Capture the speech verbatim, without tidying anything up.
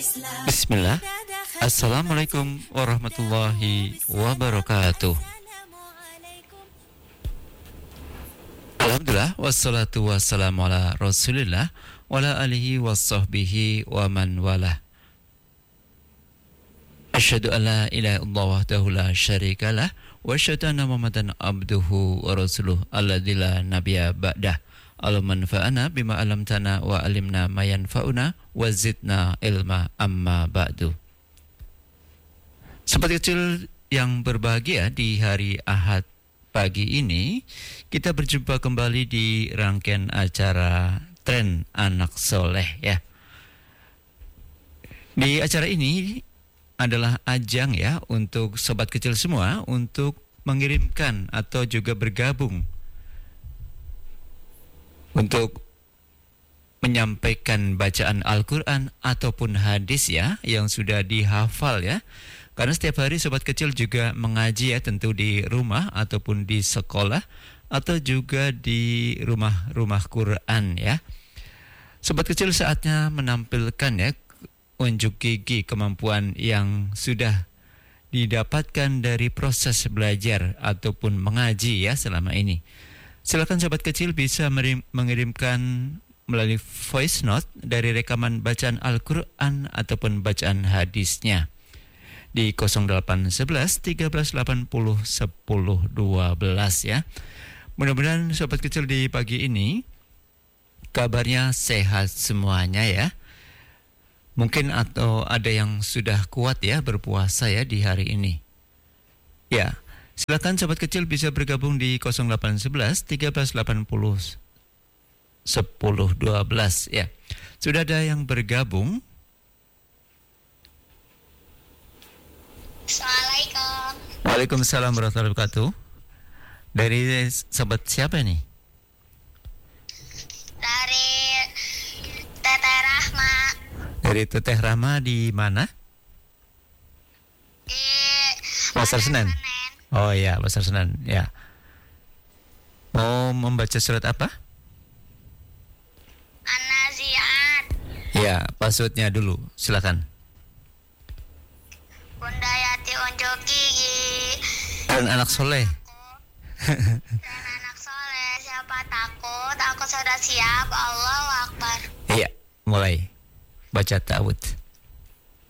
Bismillah. Assalamualaikum warahmatullahi wabarakatuh. Alhamdulillah, wassalatu wassalamu ala rasulillah wa ala alihi wassahbihi wa man walah. Asyhadu an la ilaha illallah wahdahu la syarikalah wa asyhadu anna Muhammadan abduhu wa rasuluh alladzi la nabiyya ba'dah. Allahumma anfa'na bima 'allamtana wa 'allimna ma yanfa'una wa zidna ilma amma ba'du. Sobat kecil yang berbahagia, di hari Ahad pagi ini kita berjumpa kembali di rangkaian acara Tren Anak Soleh ya. Di acara ini adalah ajang ya untuk sobat kecil semua untuk mengirimkan atau juga bergabung untuk menyampaikan bacaan Al-Quran ataupun hadis ya yang sudah dihafal ya. Karena setiap hari sobat kecil juga mengaji ya, tentu di rumah ataupun di sekolah atau juga di rumah-rumah Quran ya. Sobat kecil saatnya menampilkan ya unjuk gigi kemampuan yang sudah didapatkan dari proses belajar ataupun mengaji ya selama ini. Silakan sobat kecil bisa merim, mengirimkan melalui voice note dari rekaman bacaan Al-Quran ataupun bacaan hadisnya di nol delapan satu satu tiga belas delapan puluh sepuluh dua belas ya. Mudah-mudahan sobat kecil di pagi ini kabarnya sehat semuanya ya. Mungkin atau ada yang sudah kuat ya berpuasa ya di hari ini. Ya. Silakan sobat kecil bisa bergabung di nol delapan satu satu tiga belas delapan puluh sepuluh dua belas ya. Sudah ada yang bergabung. Assalamualaikum. Waalaikumsalam warahmatullahi wabarakatuh. Dari sobat siapa ini? Dari Teteh Rahma. Dari Teteh Rahma di mana? Di Pasar Senen. Oh ya, Pasar Senen ya. Mau membaca surat apa? An-Nazi'at. Ya, passwordnya dulu, silakan. Bunda Yati unjuk gigi. Dan anak soleh. Dan anak soleh. Siapa takut? Aku sudah siap. Allahu Akbar. Iya, mulai baca ta'awudz.